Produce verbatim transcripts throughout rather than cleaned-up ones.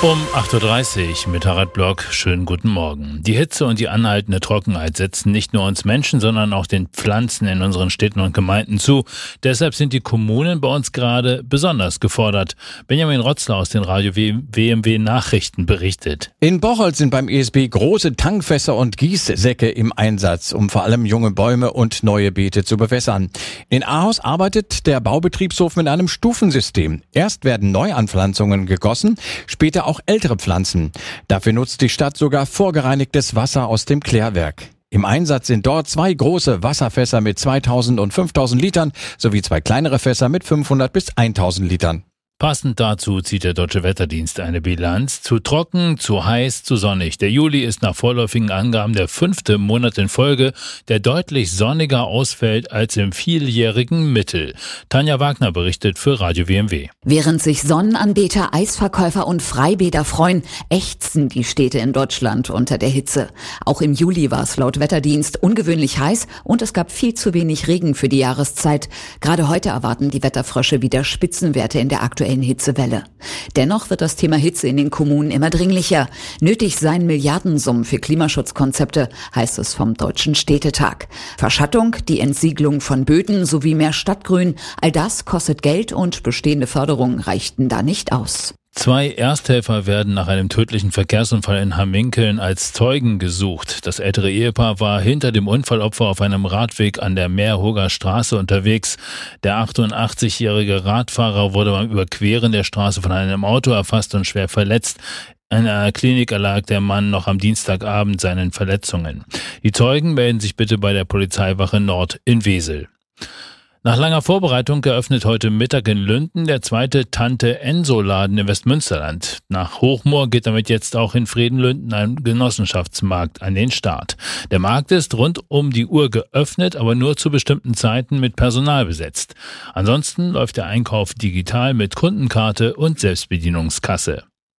Um acht Uhr dreißig mit Harald Block. Schönen guten Morgen. Die Hitze und die anhaltende Trockenheit setzen nicht nur uns Menschen, sondern auch den Pflanzen in unseren Städten und Gemeinden zu. Deshalb sind die Kommunen bei uns gerade besonders gefordert. Benjamin Rotzler aus den Radio W M W Nachrichten berichtet. In Bocholt sind beim E S B große Tankfässer und Gießsäcke im Einsatz, um vor allem junge Bäume und neue Beete zu bewässern. In Ahaus arbeitet der Baubetriebshof mit einem Stufensystem. Erst werden Neuanpflanzungen gegossen, später auch ältere Pflanzen. Dafür nutzt die Stadt sogar vorgereinigtes Wasser aus dem Klärwerk. Im Einsatz sind dort zwei große Wasserfässer mit zweitausend und fünftausend Litern sowie zwei kleinere Fässer mit fünfhundert bis tausend Litern. Passend dazu zieht der Deutsche Wetterdienst eine Bilanz. Zu trocken, zu heiß, zu sonnig. Der Juli ist nach vorläufigen Angaben der fünfte Monat in Folge, der deutlich sonniger ausfällt als im vieljährigen Mittel. Tanja Wagner berichtet für Radio W M W. Während sich Sonnenanbeter, Eisverkäufer und Freibäder freuen, ächzen die Städte in Deutschland unter der Hitze. Auch im Juli war es laut Wetterdienst ungewöhnlich heiß und es gab viel zu wenig Regen für die Jahreszeit. Gerade heute erwarten die Wetterfrösche wieder Spitzenwerte in der aktuellen Hitzewelle. Dennoch wird das Thema Hitze in den Kommunen immer dringlicher. Nötig seien Milliardensummen für Klimaschutzkonzepte, heißt es vom Deutschen Städtetag. Verschattung, die Entsiegelung von Böden sowie mehr Stadtgrün, all das kostet Geld und bestehende Förderungen reichten da nicht aus. Zwei Ersthelfer werden nach einem tödlichen Verkehrsunfall in Hamminkeln als Zeugen gesucht. Das ältere Ehepaar war hinter dem Unfallopfer auf einem Radweg an der Meerhoger Straße unterwegs. Der achtundachtzig-jährige Radfahrer wurde beim Überqueren der Straße von einem Auto erfasst und schwer verletzt. In einer Klinik erlag der Mann noch am Dienstagabend seinen Verletzungen. Die Zeugen melden sich bitte bei der Polizeiwache Nord in Wesel. Nach langer Vorbereitung eröffnet heute Mittag in Lünden der zweite Tante-Enso-Laden im Westmünsterland. Nach Hochmoor geht damit jetzt auch in Fredenlünden ein Genossenschaftsmarkt an den Start. Der Markt ist rund um die Uhr geöffnet, aber nur zu bestimmten Zeiten mit Personal besetzt. Ansonsten läuft der Einkauf digital mit Kundenkarte und Selbstbedienungskasse.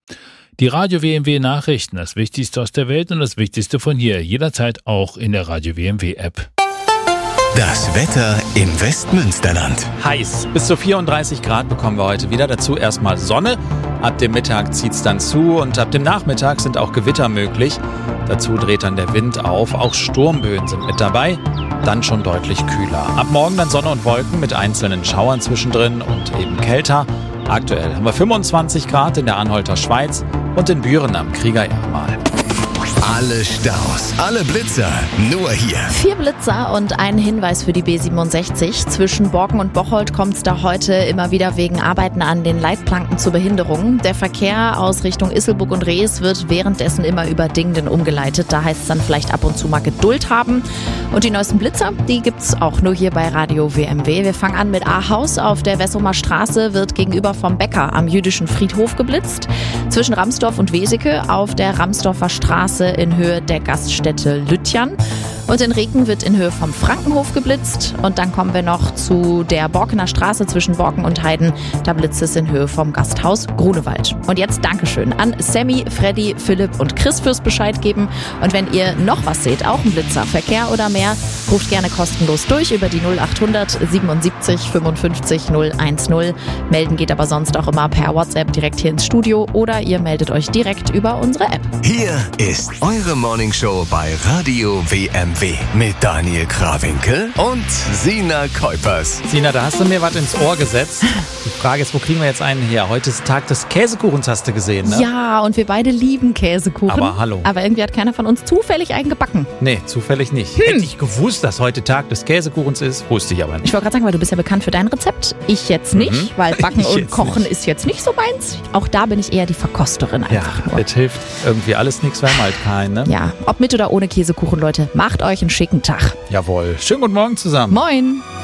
Die Radio W M W Nachrichten, das Wichtigste aus der Welt und das Wichtigste von hier, jederzeit auch in der Radio W M W App. Das Wetter im Westmünsterland. Heiß. Bis zu vierunddreißig Grad bekommen wir heute wieder. Dazu erstmal Sonne. Ab dem Mittag zieht's dann zu und ab dem Nachmittag sind auch Gewitter möglich. Dazu dreht dann der Wind auf. Auch Sturmböen sind mit dabei. Dann schon deutlich kühler. Ab morgen dann Sonne und Wolken mit einzelnen Schauern zwischendrin und eben kälter. Aktuell haben wir fünfundzwanzig Grad in der Anhalter Schweiz und in Büren am Kriegerjahrmal. Alle Staus, alle Blitzer, nur hier. Vier Blitzer und ein Hinweis für die B siebenundsechzig. Zwischen Borken und Bocholt kommt es da heute immer wieder wegen Arbeiten an den Leitplanken zu Behinderungen. Der Verkehr aus Richtung Isselburg und Rees wird währenddessen immer über Dingden umgeleitet. Da heißt es dann vielleicht ab und zu mal Geduld haben. Und die neuesten Blitzer, die gibt's auch nur hier bei Radio W M W. Wir fangen an mit Ahaus. Auf der Wessumer Straße wird gegenüber vom Bäcker am jüdischen Friedhof geblitzt. Zwischen Ramsdorf und Weseke auf der Ramsdorfer Straße in Höhe der Gaststätte Lütjan. Und in Reken wird in Höhe vom Frankenhof geblitzt. Und dann kommen wir noch zu der Borkener Straße zwischen Borken und Heiden. Da blitzt es in Höhe vom Gasthaus Grunewald. Und jetzt Dankeschön an Sammy, Freddy, Philipp und Chris fürs Bescheid geben. Und wenn ihr noch was seht, auch ein Blitzer, Verkehr oder mehr, ruft gerne kostenlos durch über die null achthundert siebenundsiebzig fünfundfünfzig null eins null. Melden geht aber sonst auch immer per WhatsApp direkt hier ins Studio oder ihr meldet euch direkt über unsere App. Hier ist eure Morningshow bei Radio W M W mit Daniel Krawinkel und Sina Kuipers. Sina, da hast du mir was ins Ohr gesetzt. Die Frage ist, wo kriegen wir jetzt einen her? Heute ist Tag des Käsekuchens, hast du gesehen, ne? Ja, und wir beide lieben Käsekuchen. Aber hallo. Aber irgendwie hat keiner von uns zufällig einen gebacken. Nee, zufällig nicht. Hm. Hätte ich gewusst, dass heute Tag des Käsekuchens ist, wusste ich aber nicht. Ich wollte gerade sagen, weil du bist ja bekannt für dein Rezept. Ich jetzt nicht, mhm. weil Backen und Kochen nicht. ist jetzt nicht so meins. Auch da bin ich eher die Verkosterin einfach ja, nur. Es hilft irgendwie alles nichts, wir haben halt keinen, ne? Ja, ob mit oder ohne Käsekuchen, Leute, macht euch einen schicken Tag. Jawohl. Schönen guten Morgen zusammen. Moin.